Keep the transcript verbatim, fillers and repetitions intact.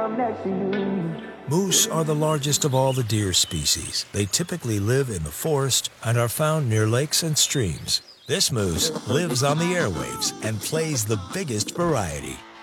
I'm next to you. Moose are the largest of all the deer species. They typically live in the forest and are found near lakes and streams. This moose lives on the airwaves and plays the biggest variety.